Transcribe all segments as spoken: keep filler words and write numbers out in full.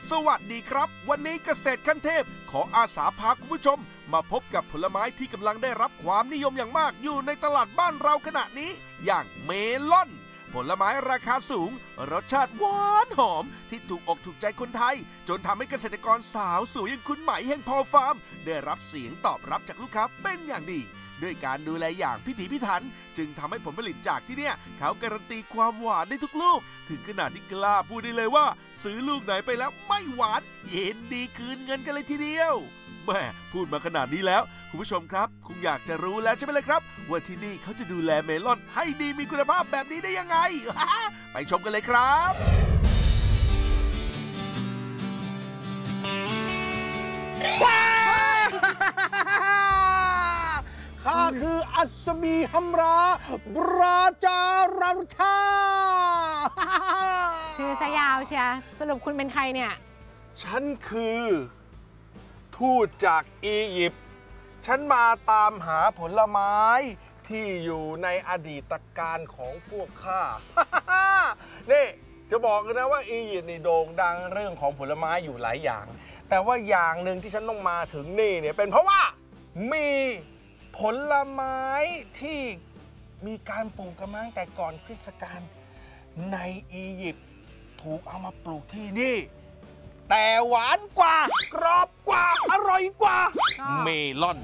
สวัสดีครับวันนี้เกษตรขั้นเทพขออาสาพาคุณผู้ชมมาพบกับผลไม้ที่กำลังได้รับความนิยมอย่างมากอยู่ในตลาดบ้านเราขณะนี้อย่างเมลอนผลไม้ราคาสูงรสชาติหวานหอมที่ถูกอกถูกใจคนไทยจนทำให้เกษตรกรสาวสวยอย่างคุณไหมแห่งพอฟาร์มได้รับเสียงตอบรับจากลูกค้าเป็นอย่างดีด้วยการดูแลอย่างพิถีพิถันจึงทำให้ผลผลิตจากที่เนี่ยเขาการันตีความหวานได้ทุกลูกถึงขนาดที่กล้าพูดได้เลยว่าซื้อลูกไหนไปแล้วไม่หวานเย็นดีคืนเงินกันเลยทีเดียวแม่พูดมาขนาดนี้แล้วคุณผู้ชมครับคงอยากจะรู้แล้วใช่ไหมเลยครับว่าที่นี่เขาจะดูแลเมลอนให้ดีมีคุณภาพแบบนี้ได้ยังไง ไปชมกันเลยครับข้าคืออัศมีฮัมราบราจารัมชาชื่อซะยาวเชียสรุปคุณเป็นใครเนี่ยฉันคือทูตจากอียิปต์ฉันมาตามหาผลไม้ที่อยู่ในอดีตการของพวกข้า นี่จะบอกกันนะว่าอียิปต์นี่โด่งดังเรื่องของผลไม้อยู่หลายอย่างแต่ว่าอย่างหนึ่งที่ฉันต้องมาถึงนี่เนี่ยเป็นเพราะว่ามีผลไม้ที่มีการปลูกกันมาตั้งแต่ก่อนคริสต์กาลในอียิปต์ถูกเอามาปลูกที่นี่แต่หวานกว่ากรอบกว่าอร่อยกว่าเมลอน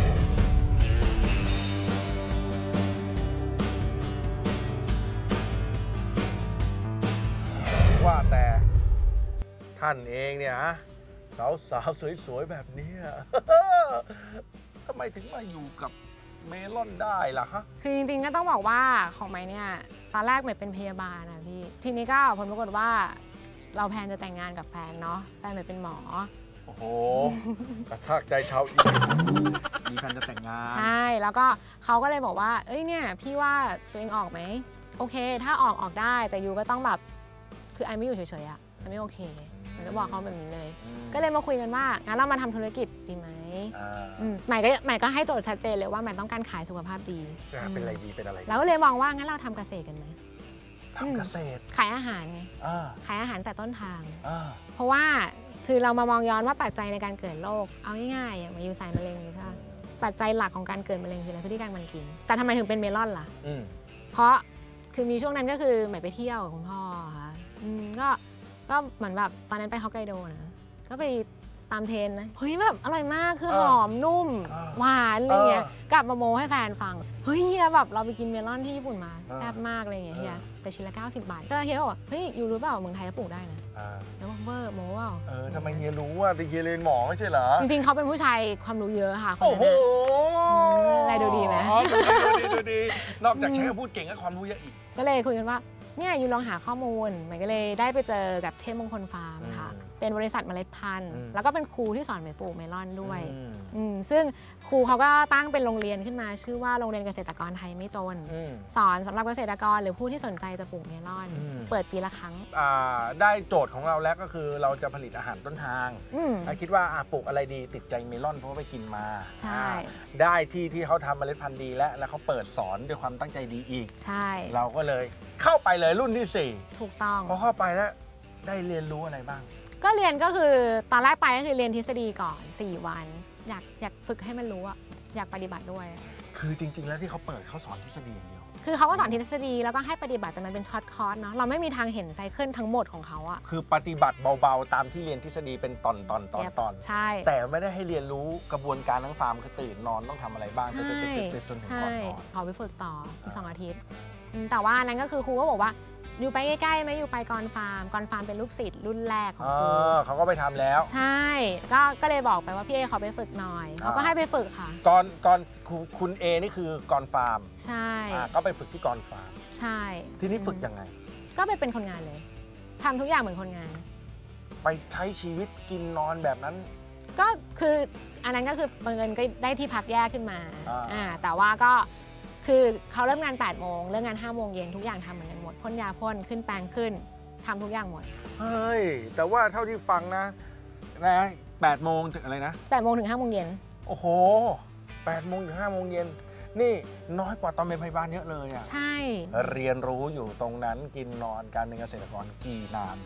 ว่าแต่ท่านเองเนี่ยฮะสาวสาวสวยๆแบบนี้ ทำไมถึงมาอยู่กับเมลอนได้ล่ะฮะคือจริงๆก็ต้องบอกว่าของไม้เนี่ยตอนแรกเมย์เป็นพยาบาลนะพี่ทีนี้ก็ผลปรากฏว่าเราแพลนจะแต่งงานกับแฟนเนาะแฟนเมย์เป็นหมอโอ้โหกระชากใจชาวอียิปต์มีแฟนจะแต่งงานใช่แล้วก็เขาก็เลยบอกว่าเอ้ยเนี่ยพี่ว่าตัวเองออกไหมโอเคถ้าออกออกได้แต่ยูก็ต้องแบบคือไอไม่อยู่เฉยๆอะไอไม่โอเคมันก็บอกเขาแบบนี้เลยก็เลยมาคุยกันว่างั้นเรามาทำธุรกิจดีไหมใหม่ก็ใหม่ก็ให้โจทย์ชัดเจนเลยว่าใหม่ต้องการขายสุขภาพดีเป็นอะไรดีเป็นอะไรแล้วก็เลยมองว่างั้นเราทำเกษตรกันไหมทำเกษตรขายอาหารไงขายอาหารแต่ต้นทางเพราะว่าคือเรามามองย้อนว่าปัจจัยในการเกิดโรคเอาง่ายๆอย่างมาอยู่สายมะเร็งใช่ไหมปัจจัยหลักของการเกิดมะเร็งคืออะไรพฤติกรรมการกินแต่ทำไมถึงเป็นเมลอนล่ะเพราะคือมีช่วงนั้นก็คือใหม่ไปเที่ยวกับคุณพ่อค่ะก็ก็เหมือนแบบตอนนั้นไปฮอกไกโดนะก็ไปตามเทรนนะเฮ้ยแบบอร่อยมากคือหอมนุ่มหวานอะไรเงี้ยกลับมาโมให้แฟนฟังเฮ้ยเฮียแบบเราไปกินเมลอนที่ญี่ปุ่นมาแซ่บมากอะไรเงี้ยเฮียแต่ชิ้นละเก้าสิบบาทก็เฮียบอกเฮ้ยยูรู้เปล่าเมืองไทยก็ปลูกได้นะแล้วบอกเวอร์โมว่าเออทำไมเฮียรู้ว่าเฮียเรียนหมอไม่ใช่เหรอจริงๆเขาเป็นผู้ชายความรู้เยอะค่ะโอ้โหอะไรดูดีไหมดูดีดูดีนอกจากใช้คำพูดเก่งก็ความรู้เยอะอีกก็เลยคุยกันว่าเนี่ยยูลองหาข้อมูลมันก็เลยได้ไปเจอกับเทพมงคลฟาร์มค่ะเป็นบริษัทเมล็ดพันธุ์แล้วก็เป็นครูที่สอนเมย์ปลูกเมลอนด้วยซึ่งครูเขาก็ตั้งเป็นโรงเรียนขึ้นมาชื่อว่าโรงเรียนเกษตรกรไทยไม่จนสอนสำหรับเกษตรกรหรือผู้ที่สนใจจะปลูกเมลอนเปิดปีละครั้งได้โจทย์ของเราแล้วก็คือเราจะผลิตอาหารต้นทางคิดว่าปลูกอะไรดีติดใจเมลอนเพราะว่าไปกินมาใช่ได้ที่ที่เขาทำเมล็ดพันธุ์ดีแล้วแล้วเขาเปิดสอนด้วยความตั้งใจดีอีกใช่เราก็เลยเข้าไปเลยรุ่นที่สี่ถูกต้องพอเข้าไปแล้วได้เรียนรู้อะไรบ้างก็เรียนก็คือตอนแรกไปก็คือเรียนทฤษฎีก่อนสี่วันอยากอยากฝึกให้มันรู้อะอยากปฏิบัติด้วยคือจริงๆแล้วที่เขาเปิดเขาสอนทฤษฎีอย่างเดียวคือเขาก็สอนทฤษฎีแล้วก็ให้ปฏิบัติแต่มันเป็นช็อตคอร์สเนาะเราไม่มีทางเห็นไซเคิลทั้งหมดของเขาอะคือปฏิบัติเบาๆตามที่เรียนทฤษฎีเป็นตอนตอนตอนตอนใช่แต่ไม่ได้ให้เรียนรู้กระบวนการทั้งฟาร์มคือตื่นนอนต้องทำอะไรบ้างจนถึงก่อนนอนขอไปฝึกต่ออีกสองอาทิตย์แต่ว่านั้นก็คือครูก็บอกว่าอยู่ไปใกล้ๆไหมอยู่ไปกรฟาร์มกรฟาร์มเป็นลูกศิษย์รุ่นแรกของครูเขาก็ไปทำแล้วใช่ก็ก็เลยบอกไปว่าพี่เอเขาไปฝึกหน่อยเขาก็ให้ไปฝึกค่ะกรกรคุณเอนี่คือกรฟาร์มใช่ก็ไปฝึกที่กรฟาร์มใช่ทีนี้ฝึกยังไงก็ไปเป็นคนงานเลยทำทุกอย่างเหมือนคนงานไปใช้ชีวิตกินนอนแบบนั้นก็คืออันนั้นก็คือบังเอิญก็ได้ที่พักแยกขึ้นมาอ่าแต่ว่าก็คือเขาเริ่มงานแปดโมงเลิกงานห้าโมงเย็นทุกอย่างทำเหมือนกันหมดพ่นยาพ่นขึ้นแปรงขึ้นทำทุกอย่างหมดเฮ้ยแต่ว่าเท่าที่ฟังนะนะแปดโมงถึงอะไรนะแปดโมงถึงห้าโมงเย็นโอ้โหแปดโมงถึงห้าโมงเย็นนี่น้อยกว่าตอนเป็นพยาบาลเยอะเลยอ่ะใช่เรียนรู้อยู่ตรงนั้นกินนอนการเป็นเกษตรกรกี่นาน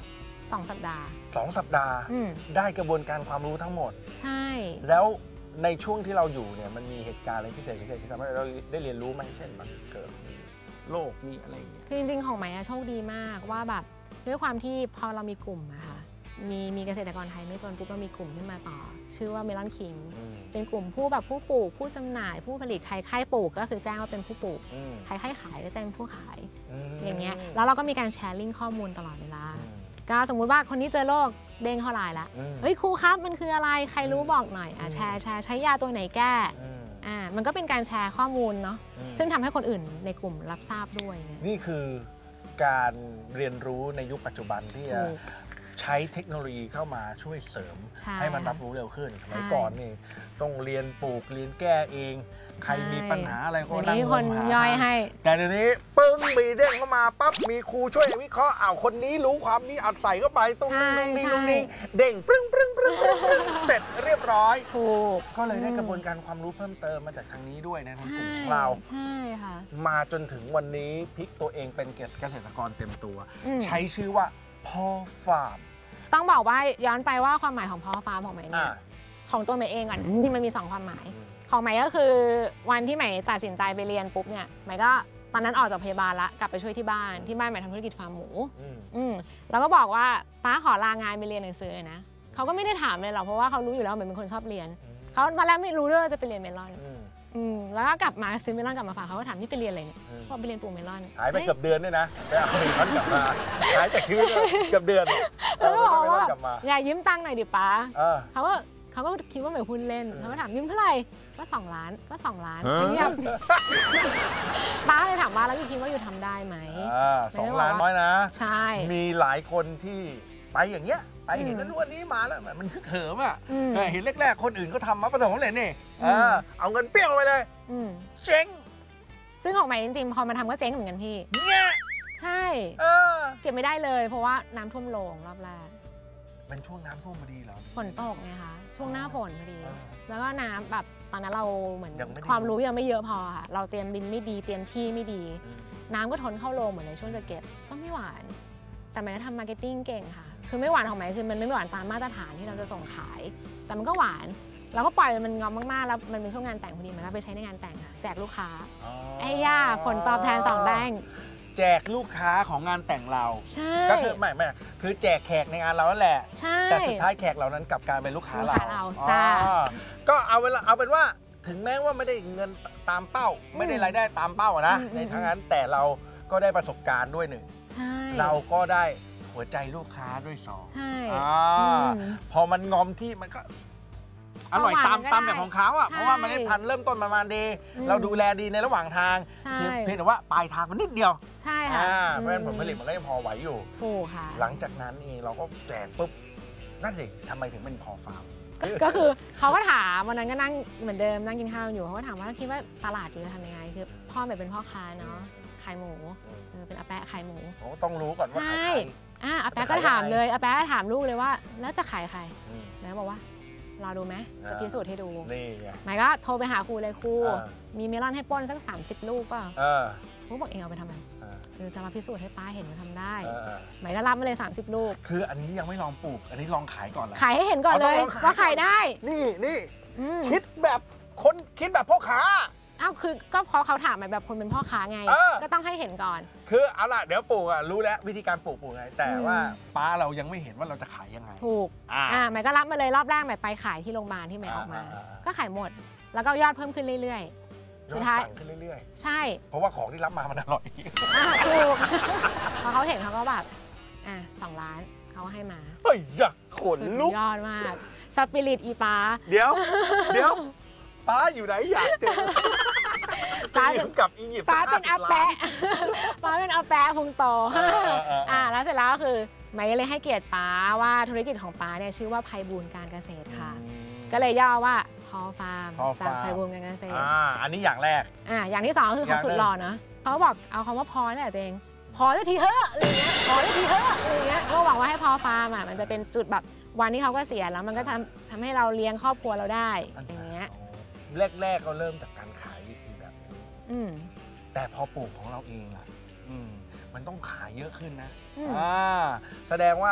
สองสัปดาห์สองสัปดาห์ได้กระบวนการความรู้ทั้งหมดใช่แล้วในช่วงที่เราอยู่เนี่ยมันมีเหตุการณ์อะไรพิเศษพิเศษที่ทำให้เราได้เรียนรู้ไหมเช่นมันเกิดโรคมีอะไรอย่างเงี้ยคือจริงๆของใหม่โชคดีมากว่าแบบด้วยความที่พอเรามีกลุ่มอะค่ะมีมีเกษตรกรไทยไม่จนปุ๊บเรามีกลุ่มขึ้นมาต่อชื่อว่าเมลอนคิงเป็นกลุ่มผู้แบบผู้ปลูกผู้จำหน่ายผู้ผลิตใครใครปลูกก็คือแจ้งว่าเป็นผู้ปลูกใครใครขายก็แจ้งผู้ขายอย่างเงี้ยแล้วเราก็มีการแชร์ลิงก์ข้อมูลตลอดเวลาก็สมมุติว่าคนนี้เจอโรคเด้งเข้าไลน์ละเฮ้ยครูครับมันคืออะไรใครรู้บอกหน่อยอ่ะแชร์แชร์ใช้ยาตัวไหนแก้อ่ามันก็เป็นการแชร์ข้อมูลเนาะซึ่งทำให้คนอื่นในกลุ่มรับทราบด้วยนี่คือการเรียนรู้ในยุคปัจจุบันที่ใช้เทคโนโลยีเข้ามาช่วยเสริมให้มันรับรู้เร็วขึ้นสมัยก่อนนี่ต้องเรียนปลูกเรียนแก้เองใครมีปัญหาอะไรก็นั่งงมหาแต่เดี๋ยวนี้ปึ้งมีเด้งเข้ามาปั๊บมีครูช่วยวิเคราะห์อ้าวคนนี้รู้ความนี้อัดใส่เข้าไปตรงนี้ตรงนี้ตรงนี้เด้งปึ้งปึ้งปึ้งเสร็จเรียบร้อยถูกก็เลยได้กระบวนการความรู้เพิ่มเติมมาจากทางนี้ด้วยนะทางกลุ่มเราใช่ค่ะมาจนถึงวันนี้พลิกตัวเองเป็นเกษตรกรเต็มตัวใช้ชื่อว่าพ่อฟาร์มต้องบอกว่าย้อนไปว่าความหมายของพ่อฟาร์มของใหม่เนี่ยของตัวใหม่เองก่อนที่มันมีสองความหมายของใหม่ก็คือวันที่ใหม่ตัดสินใจไปเรียนปุ๊บเนี่ยใหม่ก็ตอนนั้นออกจากพยาบาลละกลับไปช่วยที่บ้านที่บ้านใหม่ทำธุรกิจฟาร์มหมูอืมแล้วก็บอกว่าป้าขอลางานไปเรียนหนังสือเลยนะเขาก็ไม่ได้ถามเลยหรอกเพราะว่าเขารู้อยู่แล้วใหม่เป็นคนชอบเรียนเขาตอนแรกไม่รู้ด้วยว่าจะไปเรียนเมลอนอืมแล้วก็กลับมาซื้อเมลอนกลับมาฝากเขาก็ถามนี่ไปเรียนอะไรเนี่ยพอไปเรียนปลูกเมลอนหายไปเกือบเดือนด้วยนะไปเอาเมลอนกลับมาหายจากชีวิตเกือบเดือนแล้วก็บอกว่าอย่ายืมตังค์หน่อยดิป้าเขาก็เขาก็คิดว่าใหม่หุ้นเล่นเขาก็ถามยืมเท่าไหร่ก็สองล้านก็สองล้านเงียบป้าเลยถามว่าแล้วอยู่คิดว่าอยู่ทำได้ไหมสองล้านน้อยนะใช่มีหลายคนที่ไปอย่างเงี้ยไปเห็นนั้นวันนี้มาแล้วมันคึกเหิมอ่ะเห็นแรกๆคนอื่นก็ทำมาประสบความสำเร็จนี่เอาเงินเปี้ยงไปเลยเจ๊งซึ่งของใหม่จริงๆพอมาทำก็เจ๊งเหมือนกันพี่เนี่ยใช่เก็บไม่ได้เลยเพราะว่าน้ำท่วมโรงรอบแรกเป็นช่วงน้ำท่วมพอดีเหรอฝนตกไงคะช่วงหน้าฝนพอดีแล้วก็น้ำแบบตอนนั้นเราเหมือนความรู้ยังไม่เยอะพอค่ะเราเตรียมดินไม่ดีเตรียมที่ไม่ดีน้ำก็ทนเข้าโรงเหมือนในช่วงจะเก็บก็ไม่หวานแต่มันก็ทำมาร์เก็ตติ้งเก่งค่ะคือไม่หวานของไหมคือมันไม่หวานตามมาตรฐานที่เราจะส่งขายแต่มันก็หวานเราก็ปล่อยมันงอมมากๆแล้วมันเป็นช่วงงานแต่งพอดีมันก็ไปใช้ในงานแต่งค่ะแจกลูกค้าไอ้ย่าผลตอบแทนสองแดงแจกลูกค้าของงานแต่งเราใช่ก็คือไม่ไม่คือแจกแขกในงานเรานั่นแหละใช่แต่สุดท้ายแขกเหล่านั้นกลับกลายเป็นลูกค้าเราจ้าก็เอาเวลาเอาเป็นว่าถึงแม้ว่าไม่ได้เงินตามเป้าไม่ได้รายได้ตามเป้านะในทั้งนั้นแต่เราก็ได้ประสบการณ์ด้วยหนึ่งเราก็ได้หัวใจลูกค้าด้วยสองใช่พอมันงอมที่มันก็อร่อยตามตามแบบของเขาอ่ะเพราะว่ามันได้พันเริ่มต้นประมาณดีเราดูแลดีในระหว่างทางเพียงแต่ว่าปลายทางมันนิดเดียวใช่ค่ะเพราะฉะนั้นผลผลิตมันก็ยังพอไหวอยู่ถูกค่ะหลังจากนั้นเองเราก็แจกปุ๊บนั่นสิทำไมถึงเป็นพอฟาร์มก็คือเขาก็ถามวันนั้นก็นั่งเหมือนเดิมนั่งกินข้าวอยู่เขาก็ถามว่าคิดว่าตลาดอยู่จะทำยังไงคือพ่อแบบเป็นพ่อค้าเนาะขายหมูเป็นอาแปะขายหมูเขาต้องรู้ก่อนว่าขายใครอ่ะอาแปะก็ถามเลยอาแปะถามลูกเลยว่าแล้วจะขายใครแม่บอกว่ารอดูไหมจะพิสูจน์ให้ดูนี่ไงหมายก็โทรไปหาครูเลยครูมีเมลอนให้ป้นสักสามสิบลูกป่ะครูบอกเองเอาไปทำไมคือจะมาพิสูจน์ให้ป้าเห็นว่าทำได้หมายก็รับมาเลยสามสิบลูกคืออันนี้ยังไม่ลองปลูกอันนี้ลองขายก่อนแล้วขายให้เห็นก่อนเลยว่าขายได้นี่นี่คิดแบบคนคิดแบบพ่อค้าอ้าวคือก็พอเขาถามแบบคนเป็นพ่อค้าไงก็ต้องให้เห็นก่อนคือเอาล่ะเดี๋ยวปลูกอ่ะรู้แล้ววิธีการปลูกปลูกไงแต่ว่าป้าเรายังไม่เห็นว่าเราจะขายยังไงถูกอ่าหมายก็รับมาเลยรอบแรกหมายไปขายที่โรงพยาบาลที่หมายออกมาก็ขายหมดแล้วก็ยอดเพิ่มขึ้นเรื่อยๆสุดท้ายขึ้นเรื่อยๆใช่เพราะว่าของที่รับมามันอร่อยถูกพอเขาเห็นเขาก็แบบอ่ะสองล้านเขาให้มาเฮ้ยขนลุกยอดมากสปิริตอีป้าเดี๋ยวเดี๋ยวป้าอยู่ไหนอยากเจอป้าเป็นกับอียิปต์ป้าเป็นอาแปะป้าเป็นอาแปะพุงโตอ่าแล้วเสร็จแล้วก็คือหมายเลยให้เกียรติป้าว่าธุรกิจของป้าเนี่ยชื่อว่าไพบูลย์การเกษตรค่ะก็เลยย่อว่าพอฟาร์มจากไพบูลย์การเกษตรอ่าอันนี้อย่างแรกอ่าอย่างที่สองคือเขาสุดหล่อเนาะเขาบอกเอาคำว่าพอนี่แหละตัวเองพอได้ทีเฮ้ออะไรเงี้ยพอได้ทีเฮ้ออะไรเงี้ยก็หวังว่าให้พอฟาร์มอ่ะมันจะเป็นจุดแบบวันที่เขาก็เสียแล้วมันก็ทำทำให้เราเลี้ยงครอบครัวเราได้อย่างเงี้ยแรกๆก็เริ่มจากการขายวิธีแบบนี้แต่พอปลูกของเราเองล่ะมันต้องขายเยอะขึ้นนะอ่าแสดงว่า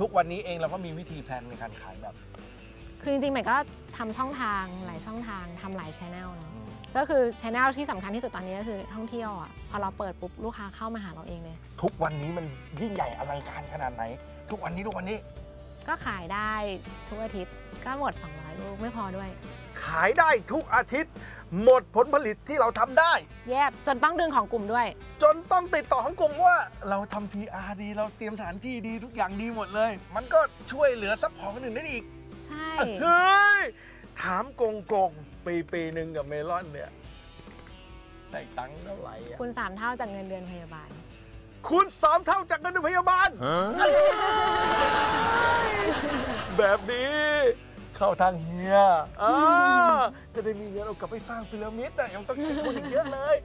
ทุกวันนี้เองเราก็มีวิธีแพลนในการขายแบบคือจริงๆใหม่ก็ทำช่องทางหลายช่องทางทำหลายช anel เนาะก็คือช anel ที่สำคัญที่สุดตอนนี้ก็คือท่องเที่ยวอ่ะพอเราเปิดปุ๊บลูกค้าเข้ามาหาเราเองเลยทุกวันนี้มันยิ่งใหญ่อลังการขนาดไหน ทุกวันนี้ทุกวันนี้ก็ขายได้ทุกอาทิตย์ก็หมดสองร้อยลูกไม่พอด้วยขายได้ทุกอาทิตย์ หมดผลผลิตที่เราทำได้แยบจนต้องดึงของกลุ่มด้วยจนต้องติดต่อของกลุ่มว่าเราทำ พี อาร์ ดี เราเตรียมสถานที่ดีทุกอย่างดีหมดเลย มันก็ช่วยเหลือซัพพอร์ตคนอื่นได้อีกใช่เฮ้ย ถามโกงโกงปีปีหนึ่งกับเมลอนเนี่ยได้ตังค์เท่าไหร่อะคุณสามเท่าจากเงินเดือนพยาบาลคุณสามเท่าจากเงินเดือนพยาบาล แบบนี้เข้าทางเฮียอ่าจะได้มีเงินเอากลับไปสร้างพีระมิดแต่ยังต้องใช้ทุนอีกเยอะเลย